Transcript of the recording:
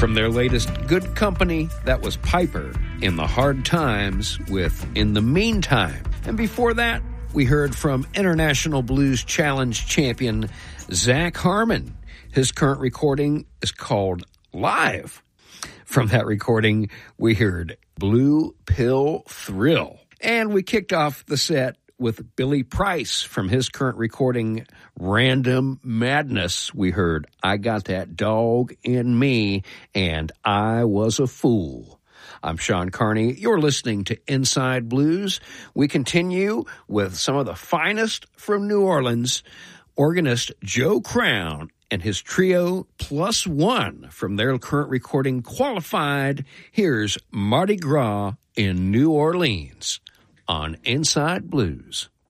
From their latest Good Company, that was Piper in the Hard Times with In the Meantime. And before that, we heard from International Blues Challenge champion Zach Harmon. His current recording is called Live. From that recording, we heard Blue Pill Thrill. And we kicked off the set with Billy Price from his current recording, Random Madness. We heard I Got That Dog in Me and I Was a Fool. I'm Sean Carney. You're listening to Inside Blues. We continue with some of the finest from New Orleans, organist Joe Crown and his trio Plus One from their current recording, Qualified. Here's Mardi Gras in New Orleans on Inside Blues.